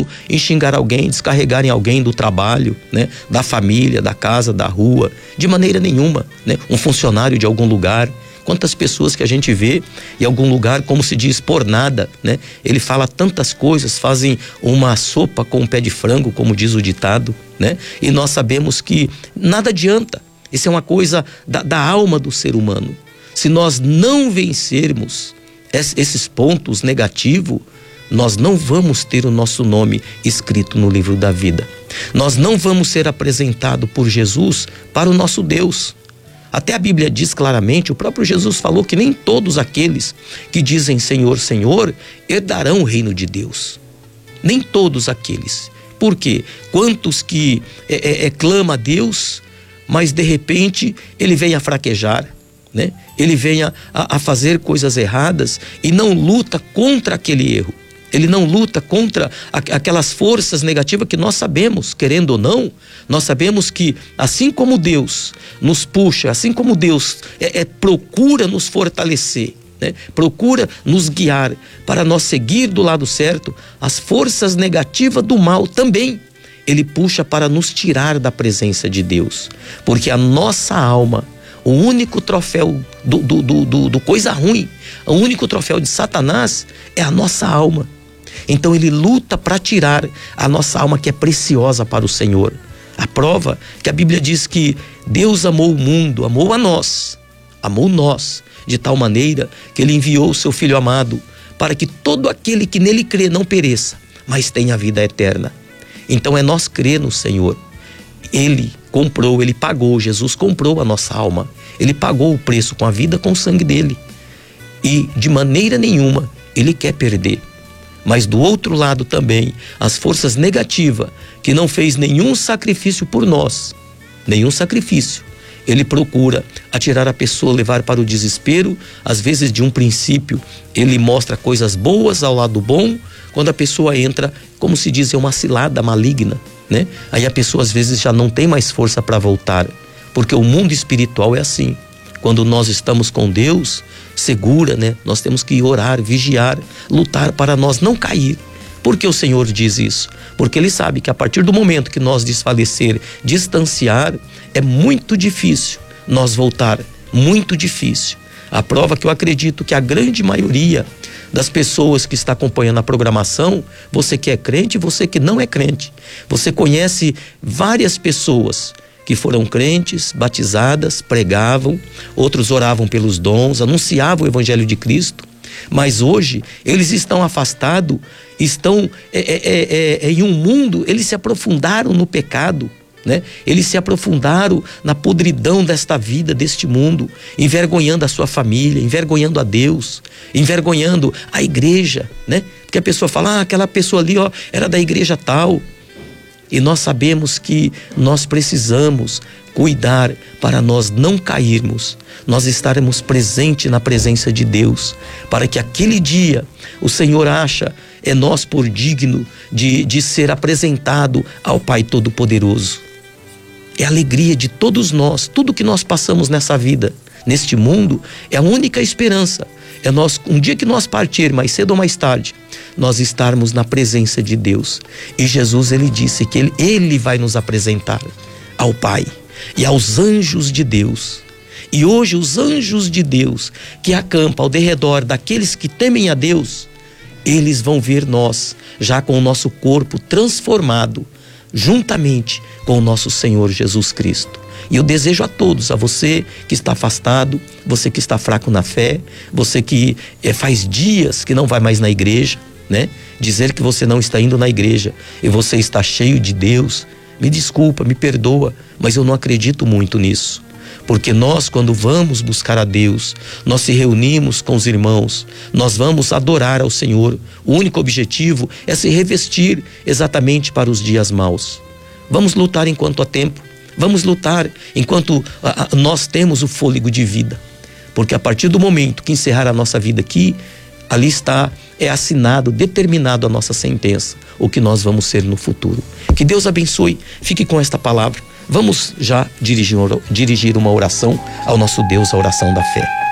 mesmo em xingar alguém, descarregar em alguém do trabalho, né? Da família, da casa, da rua, de maneira nenhuma, né? Um funcionário de algum lugar. Quantas pessoas que a gente vê em algum lugar, como se diz, por nada, né? Ele fala tantas coisas, fazem uma sopa com um pé de frango, como diz o ditado, né? E nós sabemos que nada adianta. Isso é uma coisa da alma do ser humano. Se nós não vencermos esses pontos negativos, nós não vamos ter o nosso nome escrito no livro da vida. Nós não vamos ser apresentados por Jesus para o nosso Deus. Até a Bíblia diz claramente, o próprio Jesus falou que nem todos aqueles que dizem Senhor, Senhor, herdarão o reino de Deus. Nem todos aqueles. Por quê? Quantos que clama a Deus, mas de repente ele vem a fraquejar, né? Ele vem a fazer coisas erradas e não luta contra aquele erro. Ele não luta contra aquelas forças negativas que nós sabemos, querendo ou não, nós sabemos que assim como Deus nos puxa, assim como Deus procura nos fortalecer, né? Procura nos guiar para nós seguir do lado certo, as forças negativas do mal também Ele puxa para nos tirar da presença de Deus. Porque a nossa alma, o único troféu do coisa ruim, o único troféu de Satanás é a nossa alma. Então ele luta para tirar a nossa alma, que é preciosa para o Senhor. A prova que a Bíblia diz que Deus amou o mundo, amou nós, de tal maneira que ele enviou o seu Filho amado, para que todo aquele que nele crê não pereça, mas tenha vida eterna. Então é nós crer no Senhor. Ele comprou, ele pagou, Jesus comprou a nossa alma. Ele pagou o preço com a vida, com o sangue dele. E de maneira nenhuma ele quer perder. Mas do outro lado também, as forças negativas, que não fez nenhum sacrifício por nós, nenhum sacrifício, ele procura atirar a pessoa, levar para o desespero. Às vezes de um princípio, ele mostra coisas boas ao lado bom. Quando a pessoa entra, como se diz, é uma cilada maligna, né? Aí a pessoa às vezes já não tem mais força para voltar, porque o mundo espiritual é assim. Quando nós estamos com Deus, segura, né? Nós temos que orar, vigiar, lutar para nós não cair. Por que o Senhor diz isso? Porque Ele sabe que a partir do momento que nós desfalecer, distanciar, é muito difícil nós voltar, muito difícil. A prova que eu acredito que a grande maioria das pessoas que está acompanhando a programação, você que é crente e você que não é crente, você conhece várias pessoas que foram crentes, batizadas, pregavam, outros oravam pelos dons, anunciavam o Evangelho de Cristo, mas hoje eles estão afastados, estão em um mundo, eles se aprofundaram no pecado, né? Eles se aprofundaram na podridão desta vida, deste mundo, envergonhando a sua família, envergonhando a Deus, envergonhando a igreja, né? Porque a pessoa fala, aquela pessoa ali, era da igreja tal. E nós sabemos que nós precisamos cuidar para nós não cairmos, nós estarmos presentes na presença de Deus, para que aquele dia o Senhor acha nós por digno de ser apresentado ao Pai Todo-Poderoso. É a alegria de todos nós, tudo que nós passamos nessa vida, neste mundo, é a única esperança. É nós, um dia que nós partir, mais cedo ou mais tarde, nós estarmos na presença de Deus. E Jesus, ele disse que ele vai nos apresentar ao Pai e aos anjos de Deus. E hoje os anjos de Deus que acampam ao derredor daqueles que temem a Deus, eles vão ver nós já com o nosso corpo transformado, juntamente com o nosso Senhor Jesus Cristo. E eu desejo a todos, a você que está afastado, você que está fraco na fé, você que faz dias que não vai mais na igreja, né? Dizer que você não está indo na igreja e você está cheio de Deus, me desculpa, me perdoa, mas eu não acredito muito nisso. Porque nós, quando vamos buscar a Deus, nós se reunimos com os irmãos, nós vamos adorar ao Senhor. O único objetivo é se revestir exatamente para os dias maus. Vamos lutar enquanto há tempo, vamos lutar enquanto nós temos o fôlego de vida. Porque a partir do momento que encerrar a nossa vida aqui, ali está, assinado, determinado a nossa sentença, o que nós vamos ser no futuro. Que Deus abençoe, fique com esta palavra. Vamos já dirigir uma oração ao nosso Deus, a oração da fé.